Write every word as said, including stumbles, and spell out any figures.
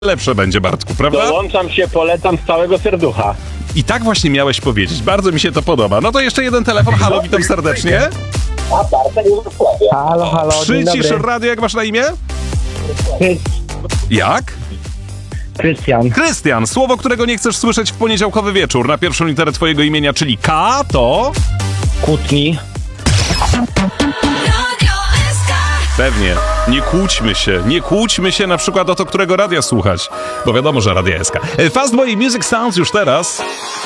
lepsze będzie, Bartku, prawda? Dołączam się, polecam z całego serducha. I tak właśnie miałeś powiedzieć. Bardzo mi się to podoba. No to jeszcze jeden telefon. Halo, witam serdecznie. A Bartek już wysławia. Halo, halo, dzień Przycisz dobry. radio, jak masz na imię? Krys- Jak? Krystian. Krystian, słowo, którego nie chcesz słyszeć w poniedziałkowy wieczór. Na pierwszą literę twojego imienia, czyli K, to... Kłótni. Pewnie. Nie kłóćmy się. Nie kłóćmy się na przykład o to, którego radia słuchać. Bo wiadomo, że Radia S K. Fast Boy Music Sounds już teraz.